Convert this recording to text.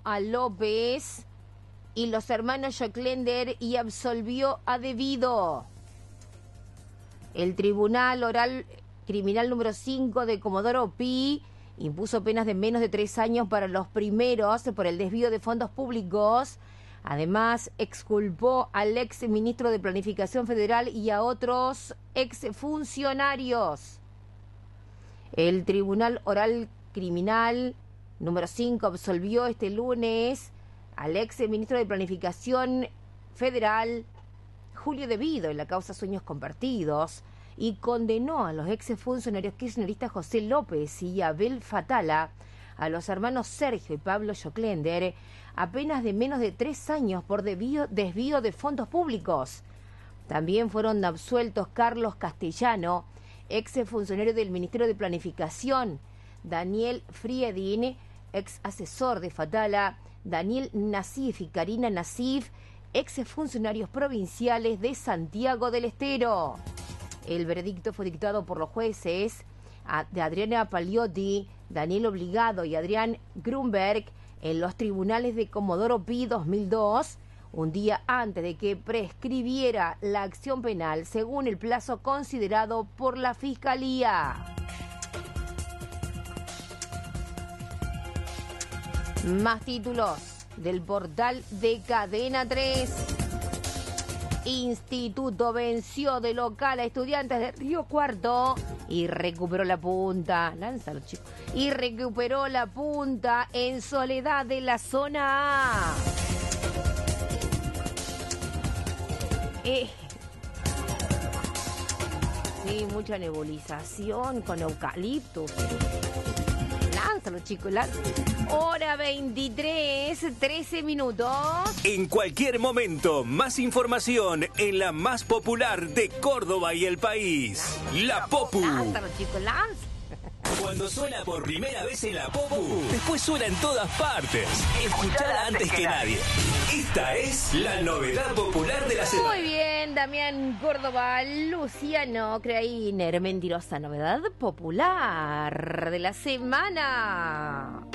a López y los hermanos Joclender y absolvió a Devido. El Tribunal Oral Criminal número 5 de Comodoro Pi impuso penas de menos de 3 años para los primeros por el desvío de fondos públicos. Además, exculpó al ex ministro de Planificación Federal y a otros exfuncionarios. El Tribunal Oral Criminal número 5 absolvió este lunes al ex ministro de Planificación Federal, Julio Devido, en la causa Sueños Compartidos, y condenó a los exfuncionarios kirchneristas José López y Abel Fatala, a los hermanos Sergio y Pablo Joclender, a penas de menos de 3 años por desvío de fondos públicos. También fueron absueltos Carlos Castellano, exfuncionario del Ministerio de Planificación, Daniel Friedin, ex asesor de Fatala, Daniel Nasif y Karina Nasif, exfuncionarios provinciales de Santiago del Estero. El veredicto fue dictado por los jueces de Adriana Paliotti, Daniel Obligado y Adrián Grunberg en los tribunales de Comodoro Pi 2002, un día antes de que prescribiera la acción penal según el plazo considerado por la Fiscalía. Más títulos del portal de Cadena 3. Instituto venció de local a Estudiantes de Río Cuarto y recuperó la punta. Lánzalo, chico. Y recuperó la punta en Soledad de la zona A. Sí, mucha nebulización con eucaliptus. Lánzalo, chicos, hora 23, 13 minutos. En cualquier momento, más información en la más popular de Córdoba y el país. La Popu. Lánzalo, chicos, lánzalo. Cuando suena por primera vez en la Popu, después suena en todas partes. Escuchala antes que nadie. Esta es la novedad popular de la semana. Muy bien, Damián Córdoba, Luciano Kreiner, mentirosa novedad popular de la semana.